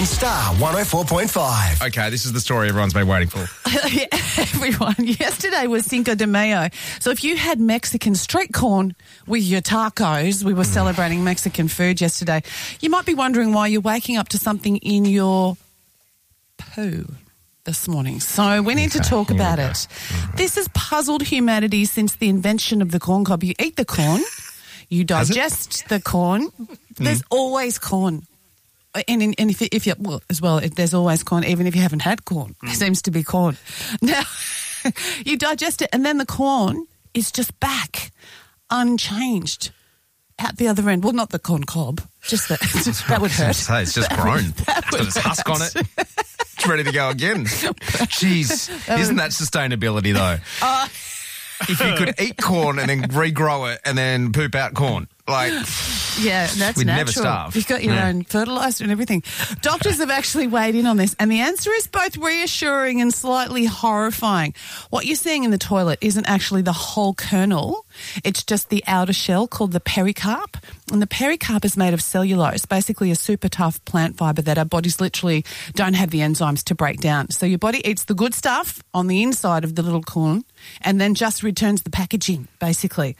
Star 104.5. Okay, this is the story everyone's been waiting for. Yeah, everyone. Yesterday was Cinco de Mayo. So if you had Mexican street corn with your tacos, we were celebrating Mexican food yesterday, you might be wondering why you're waking up to something in your poo this morning. So we need to talk about it. This has puzzled humanity since the invention of the corn cob. You eat the corn, you digest the corn. There's always corn. And if you there's always corn, even if you haven't had corn. There seems to be corn. Now, you digest it, and then the corn is just back, unchanged, out the other end. Well, not the corn cob, just that would hurt. It's just grown. It's got its husk on it. It's ready to go again. Jeez, isn't that sustainability though? If you could eat corn and then regrow it and then poop out corn. Yeah, that's we'd natural. Never starve. You've got your own fertiliser and everything. Doctors have actually weighed in on this, and the answer is both reassuring and slightly horrifying. What you're seeing in the toilet isn't actually the whole kernel. It's just the outer shell called the pericarp. And the pericarp is made of cellulose, basically a super tough plant fibre that our bodies literally don't have the enzymes to break down. So your body eats the good stuff on the inside of the little corn and then just returns the packaging, basically.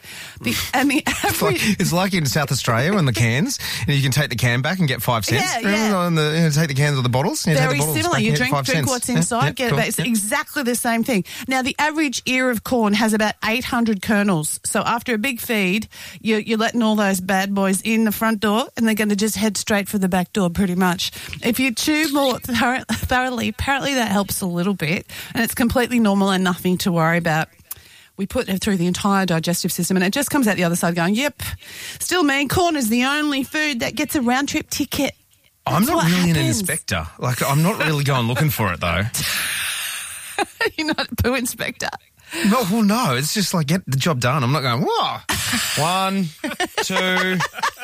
It's like in South Australia when the cans, and you can take the can back and get 5 cents. Yeah. Take the cans or the bottles. Very similar. You drink what's inside, get it back. It's exactly the same thing. Now, the average ear of corn has about 800 kernels. So after a big feed, you're letting all those bad boys in the front door, and they're going to just head straight for the back door pretty much. If you chew more thoroughly, apparently that helps a little bit, and it's completely normal and nothing to worry about. We put it through the entire digestive system, and it just comes out the other side going, yep, still mean corn is the only food that gets a round-trip ticket. I'm not really an inspector. I'm not really going looking for it, though. You're not a poo inspector? No. It's just get the job done. I'm not going, whoa. 1, 2,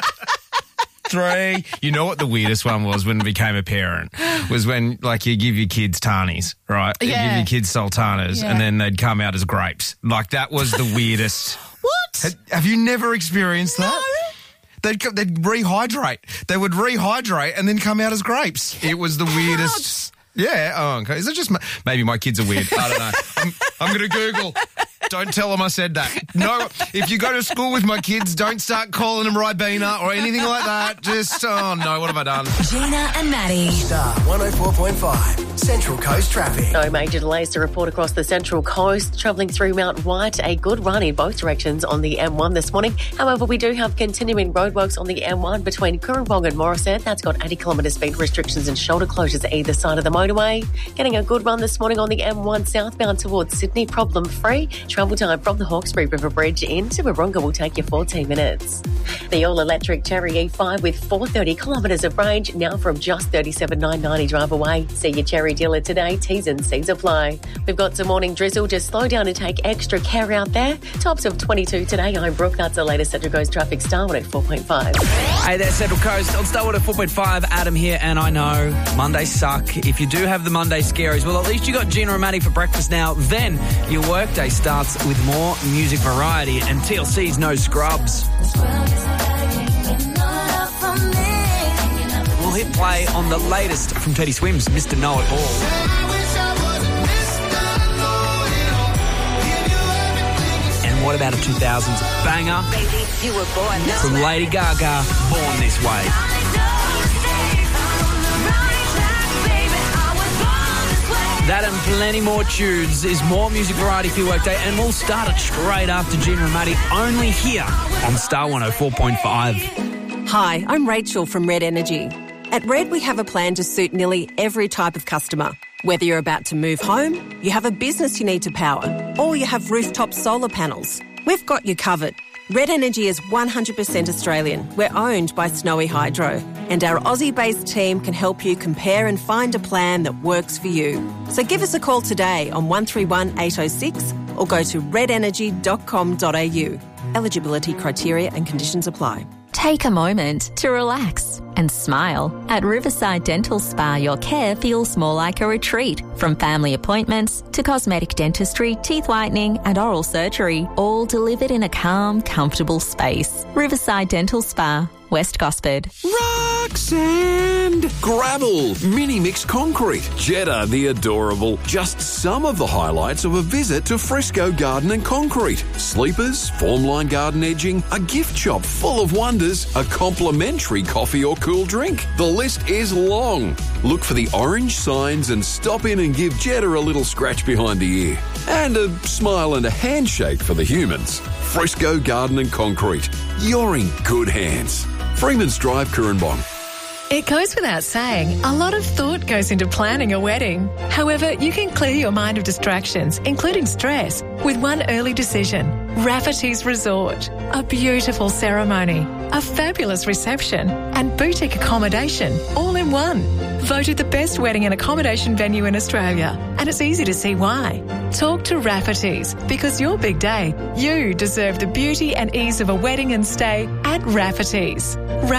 3. You know what the weirdest one was when I became a parent? Was when, you give your kids tarnies, right? Yeah. You give your kids sultanas, and then they'd come out as grapes. That was the weirdest. What? Have you never experienced that? No. They'd rehydrate. They would rehydrate and then come out as grapes. It was the weirdest. Yeah. Oh, okay. Is it just maybe my kids are weird? I don't know. I'm going to Google. Don't tell them I said that. No, if you go to school with my kids, don't start calling them Ribena or anything like that. Just, oh no, what have I done? Gina and Maddie. Star 104.5. Central Coast traffic. No major delays to report across the Central Coast. Travelling through Mount White, a good run in both directions on the M1 this morning. However, we do have continuing roadworks on the M1 between Currawong and Morisset. That's got 80 kilometre speed restrictions and shoulder closures either side of the motorway. Getting a good run this morning on the M1 southbound towards Sydney, problem free. Travel time from the Hawkesbury River Bridge into Wahroonga will take you 14 minutes. The all-electric Cherry E5 with 430 kilometres of range, now from just $37,990 drive away. See your Cherry dealer today. T's and C's apply. We've got some morning drizzle. Just slow down and take extra care out there. Tops of 22 today. I'm Brooke. That's the latest Central Coast traffic. Star 104.5. Hey there, Central Coast. On Star 104.5, Adam here, and I know Mondays suck. If you do have the Monday scaries, well, at least you got Gina and Maddie for breakfast now. Then your workday starts with more music variety and TLC's No Scrubs. We'll hit play on the latest from Teddy Swims, Mr. Know It All. And what about a 2000s banger from Lady Gaga, Born This Way. That and plenty more tunes is more music variety for your workday, and we'll start it straight after Gina and Maddie, only here on Star 104.5. Hi, I'm Rachel from Red Energy. At Red, we have a plan to suit nearly every type of customer. Whether you're about to move home, you have a business you need to power, or you have rooftop solar panels, we've got you covered. Red Energy is 100% Australian. We're owned by Snowy Hydro. And our Aussie-based team can help you compare and find a plan that works for you. So give us a call today on 131 806 or go to redenergy.com.au. Eligibility criteria and conditions apply. Take a moment to relax and smile. At Riverside Dental Spa, your care feels more like a retreat. From family appointments to cosmetic dentistry, teeth whitening and oral surgery, all delivered in a calm, comfortable space. Riverside Dental Spa. West Gosford. Rock sand, gravel, mini mix concrete, Jetta the adorable. Just some of the highlights of a visit to Fresco Garden and Concrete. Sleepers, formline garden edging, a gift shop full of wonders, a complimentary coffee or cool drink. The list is long. Look for the orange signs and stop in and give Jetta a little scratch behind the ear. And a smile and a handshake for the humans. Fresco Garden and Concrete. You're in good hands. Freeman's Drive, Coorambong. It goes without saying, a lot of thought goes into planning a wedding. However, you can clear your mind of distractions, including stress, with one early decision. Rafferty's Resort. A beautiful ceremony, a fabulous reception, and boutique accommodation, all in one. Voted the best wedding and accommodation venue in Australia, and it's easy to see why. Talk to Rafferty's, because your big day, you deserve the beauty and ease of a wedding and stay at Rafferty's.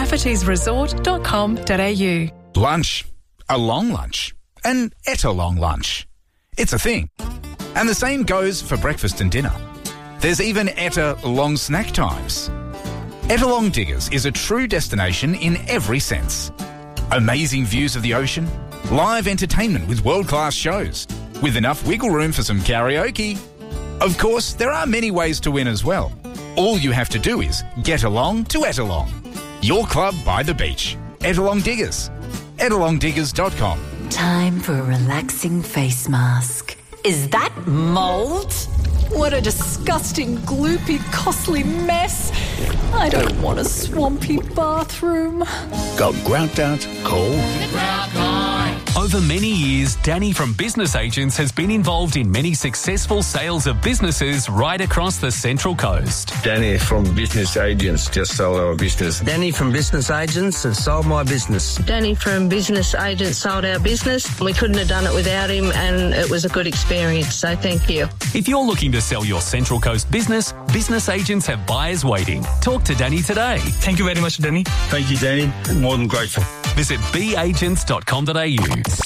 raffertysresort.com.au. Lunch. A long lunch. An etalong lunch. It's a thing. And the same goes for breakfast and dinner. There's even long snack times. Etalong Diggers is a true destination in every sense. Amazing views of the ocean, live entertainment with world-class shows, with enough wiggle room for some karaoke. Of course, there are many ways to win as well. All you have to do is get along to Etalong. Your club by the beach. Etalong Diggers. etalongdiggers.com. Time for a relaxing face mask. Is that mould? What a disgusting, gloopy, costly mess. I don't want a swampy bathroom. Got grout out? Call Over many years, Danny from Business Agents has been involved in many successful sales of businesses right across the Central Coast. Danny from Business Agents just sold our business. Danny from Business Agents has sold my business. Danny from Business Agents sold our business. We couldn't have done it without him, and it was a good experience, so thank you. If you're looking to sell your Central Coast business, Business Agents have buyers waiting. Talk to Danny today. Thank you very much, Danny. Thank you, Danny. More than grateful. Visit beagents.com.au.